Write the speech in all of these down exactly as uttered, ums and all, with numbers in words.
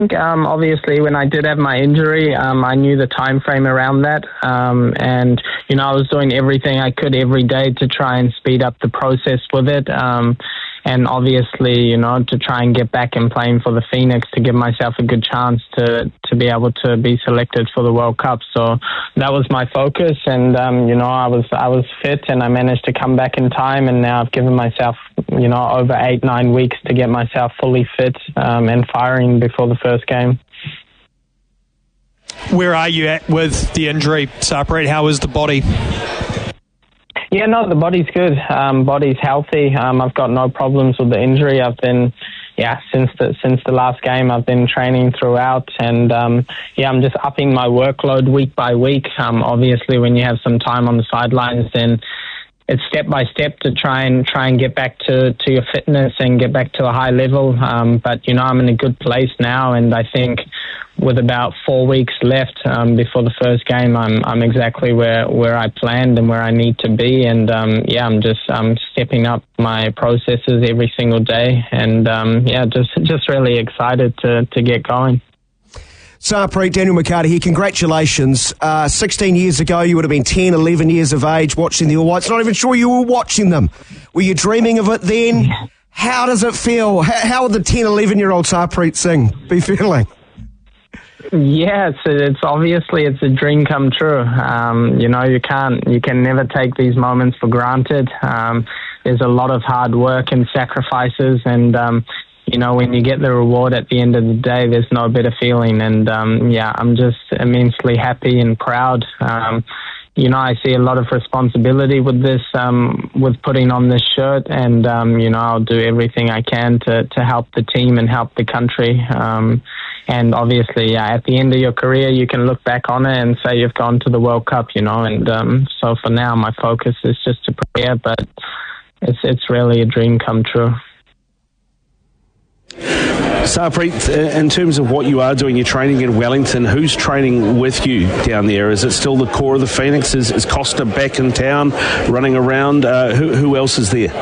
Um, obviously, when I did have my injury, um, I knew the time frame around that, um, and you know I was doing everything I could every day to try and speed up the process with it, um, and obviously, you know, to try and get back and playing for the Phoenix to give myself a good chance to to be able to be selected for the World Cup. So that was my focus, and um, you know I was I was fit, and I managed to come back in time, and now I've given myself you know over eight nine weeks to get myself fully fit um, and firing before the first game. Where are you at with the injury, Sarpreet? How is the body? Yeah, no, the body's good. Um, body's healthy. Um, I've got no problems with the injury. I've been, yeah, since the since the last game, I've been training throughout, and um, yeah, I'm just upping my workload week by week. Um, obviously, when you have some time on the sidelines, then it's step by step to try and try and get back to, to your fitness and get back to a high level. Um, but you know, I'm in a good place now, and I think with about four weeks left um, before the first game, I'm I'm exactly where, where I planned and where I need to be. And um, yeah, I'm just I'm stepping up my processes every single day, and um, yeah, just just really excited to to get going. Sarpreet, Daniel McCarty here. Congratulations. Uh, sixteen years ago, you would have been ten, eleven years of age watching the All Whites. Not even sure you were watching them. Were you dreaming of it then? How does it feel? How, how would the ten, eleven-year-old Sarpreet Singh be feeling? Yeah, it's, it's obviously it's a dream come true. Um, you know, you can't, you can never take these moments for granted. Um, there's a lot of hard work and sacrifices, and um, you know, when you get the reward at the end of the day, there's no better feeling. And um, yeah, I'm just immensely happy and proud. Um, you know, I see a lot of responsibility with this, um, with putting on this shirt, and um, you know, I'll do everything I can to to help the team and help the country. Um, And obviously, yeah, at the end of your career, you can look back on it and say you've gone to the World Cup, you know. And um, so for now, my focus is just to prepare, but it's it's really a dream come true. Sarpreet, in terms of what you are doing, you're training in Wellington. Who's training with you down there? Is it still the core of the Phoenix? Is, is Costa back in town, running around? Uh, who, who else is there?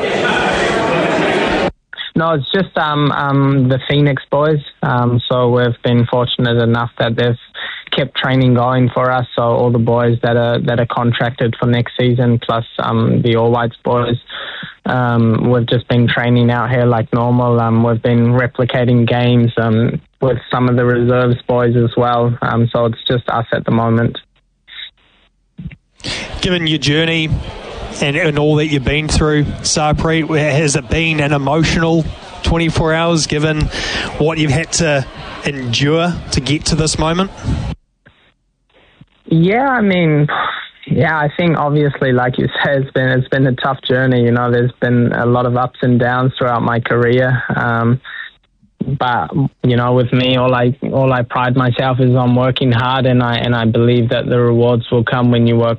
No, it's just um, um, the Phoenix boys. Um, so we've been fortunate enough that they've kept training going for us. So all the boys that are that are contracted for next season, plus um, the All Whites boys, um, we've just been training out here like normal. Um, we've been replicating games um, with some of the reserves boys as well. Um, so it's just us at the moment. Given your journey and, and all that you've been through, Sarpreet, has it been an emotional twenty-four hours given what you've had to endure to get to this moment? Yeah, I mean, yeah, I think obviously, like you said, it's been it's been a tough journey. You know, there's been a lot of ups and downs throughout my career. Um, but you know, with me, all I all I pride myself is on working hard, and I and I believe that the rewards will come when you work